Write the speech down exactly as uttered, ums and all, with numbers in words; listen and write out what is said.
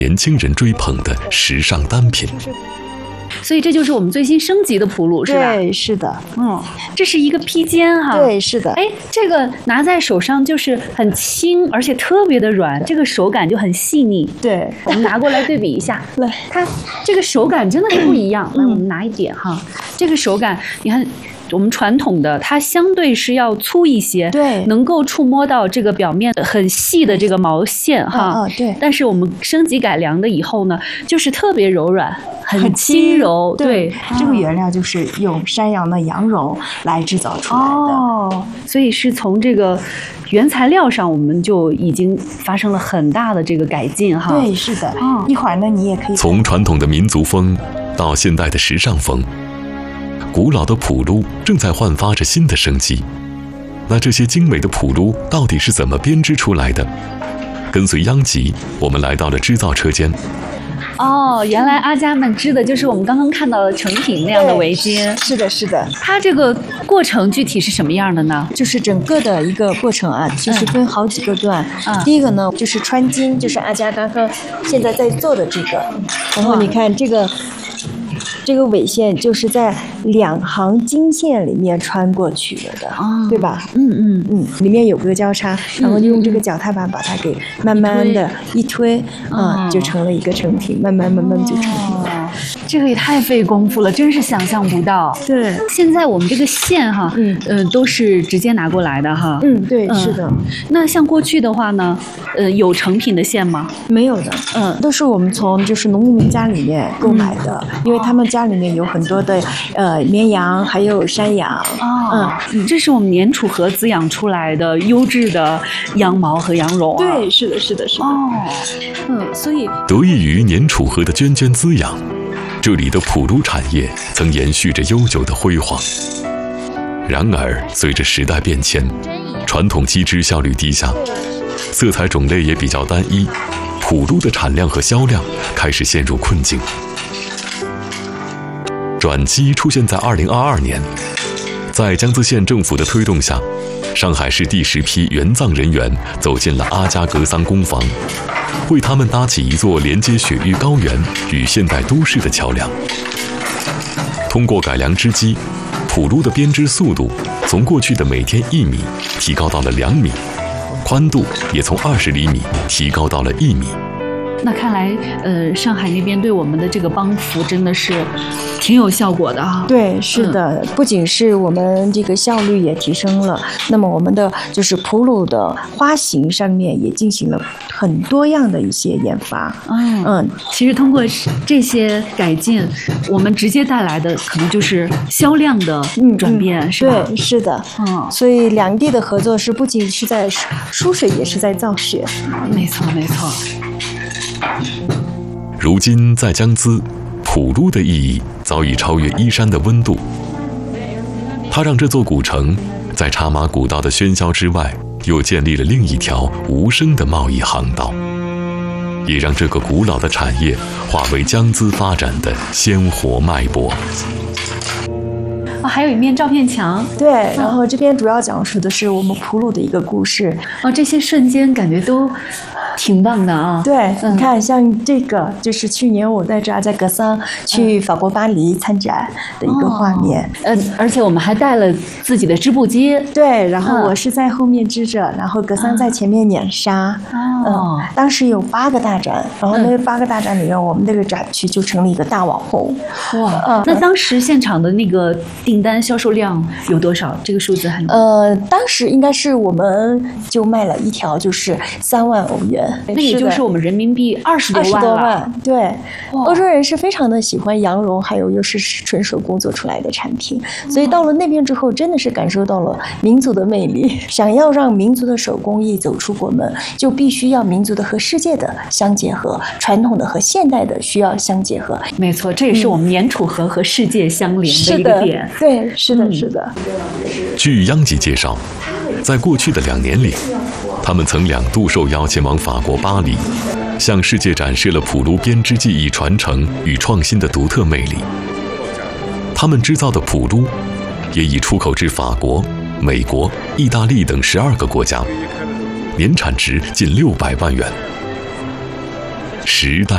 年轻人追捧的时尚单品。 所以这就是我们最新升级的普鲁，是吧？ 对，是的。 嗯，这是一个披肩哈。 对，是的。 哎，这个拿在手上就是很轻，而且特别的软，这个手感就很细腻。 对， 我们拿过来对比一下， 来， 它这个手感真的是不一样。来，我们拿一点哈，这个手感，你看。我们传统的它相对是要粗一些， 对， 能够触摸到这个表面很细的这个毛线哈， 嗯，对。 但是我们升级改良的以后呢，就是特别柔软，很轻柔， 对。 对， 这个原料就是用山羊的羊绒来制造出来的， 哦，所以是从这个原材料上，我们就已经发生了很大的这个改进哈。 对，是的。 哦， 一会儿呢，你也可以从传统的民族风到现代的时尚风。古老的普鲁正在焕发着新的生机，那这些精美的普鲁到底是怎么编织出来的？跟随央吉，我们来到了织造车间。 哦，原来阿佳们织的就是我们刚刚看到的成品那样的围巾。 是的，是的。 它这个过程具体是什么样的呢？ 就是整个的一个过程啊，就是分好几个段。 嗯、 第一个呢，就是穿金，就是阿佳刚刚现在在做的这个。然后你看这个。这个纬线就是在两行金线里面穿过去了的，哦、对吧？ 嗯嗯嗯，里面有个交叉，然后用这个脚踏板把它给慢慢的一推，啊、嗯，就成了一个成品，慢慢慢慢就成品了。哦、 这个也太费功夫了，真是想象不到。 对， 现在我们这个线哈，嗯嗯、呃，都是直接拿过来的哈。 嗯，对，嗯、是的。 那像过去的话呢，呃，有成品的线吗？ 没有的，嗯，都是我们从就是农牧民家里面购买的，嗯、因为他们家里面有很多的呃绵羊，还有山羊。 哦，嗯，这是我们年储河滋养出来的优质的羊毛和羊绒啊。 对，是的，是的，是的。 哦，嗯，所以得益于年储河的涓涓滋养，这里的普鲁产业曾延续着悠久的辉煌。然而，随着时代变迁，传统机织效率低下，色彩种类也比较单一，普鲁的产量和销量开始陷入困境。转机出现在二零二二年，在江孜县政府的推动下，上海市第十批援藏人员走进了阿佳格桑工坊，为他们搭起一座连接雪域高原与现代都市的桥梁。通过改良织机，普鲁的编织速度从过去的每天一米提高到了两米，宽度也从二十厘米提高到了一米。 那看来，呃，上海那边对我们的这个帮扶真的是挺有效果的啊。 对，是的，嗯、不仅是我们这个效率也提升了，那么我们的就是普鲁的花型上面也进行了很多样的一些研发。 嗯嗯，其实通过这些改进，我们直接带来的可能就是销量的转变， 嗯、 是吧？ 对，是的。 嗯， 所以两地的合作是不仅是在输水，也是在造血。 没错，没错。 如今在江孜，普鲁的意义早已超越依山的温度。它让这座古城在茶马古道的喧嚣之外，又建立了另一条无声的贸易航道，也让这个古老的产业化为江孜发展的鲜活脉搏。 哦，还有一面照片墙。 对，然后这边主要讲述的是我们普鲁的一个故事。 哦，这些瞬间感觉都挺棒的啊！ 对，嗯、你看，像这个就是去年我带着阿佳格桑去法国巴黎参展的一个画面。 嗯、哦呃，而且我们还带了自己的织布机。 对，然后我是在后面织着，然后格桑在前面碾纱。 哦、 嗯，当时有八个大展，然后那八个大展里面，我们那个展区就成了一个大网红。 哇！嗯、那当时现场的那个订单销售量有多少？这个数字很…… 呃，当时应该是我们就卖了一条，就是三万欧元。 那也就是我们人民币二十多万了。二十多万， 对。欧洲人是非常的喜欢羊绒，还有又是纯手工做出来的产品，所以到了那边之后，真的是感受到了民族的魅力。想要让民族的手工艺走出国门，就必须要民族的和世界的相结合，传统的和现代的需要相结合。 没错，这也是我们年储河和世界相连的一个点。 嗯、对，是的，是的。 据央吉介绍，在过去的两年里，他们曾两度受邀前往法国巴黎，向世界展示了普鲁编织技艺传承与创新的独特魅力。他们制造的普鲁也已出口至法国、美国、意大利等十二个国家，年产值近六百万元。时代